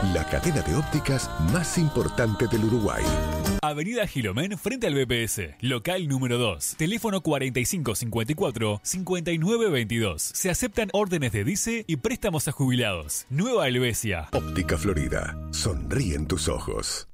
la cadena de ópticas más importante del Uruguay. Avenida Gilomén frente al BPS, local número 2, teléfono 4554-5922. Se aceptan órdenes de DICE y préstamos a jubilados. Nueva Helvecia. Óptica Florida, sonríen tus ojos.